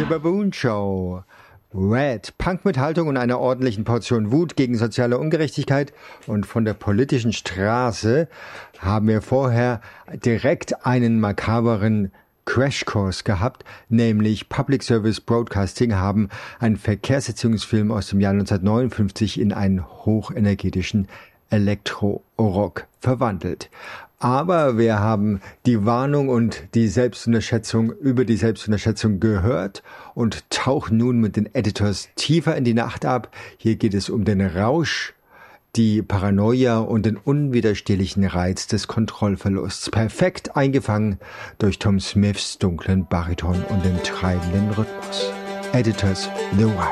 Baboon Show. Red, Punk mit Haltung und einer ordentlichen Portion Wut gegen soziale Ungerechtigkeit. Und von der politischen Straße haben wir vorher direkt einen makaberen Crashkurs gehabt, nämlich Public Service Broadcasting haben einen Verkehrserziehungsfilm aus dem Jahr 1959 in einen hochenergetischen Elektro-Rock verwandelt. Aber wir haben die Warnung und die Selbstunterschätzung über die Selbstunterschätzung gehört und tauchen nun mit den Editors tiefer in die Nacht ab. Hier geht es um den Rausch, die Paranoia und den unwiderstehlichen Reiz des Kontrollverlusts. Perfekt eingefangen durch Tom Smiths dunklen Bariton und den treibenden Rhythmus. Editors The Wire.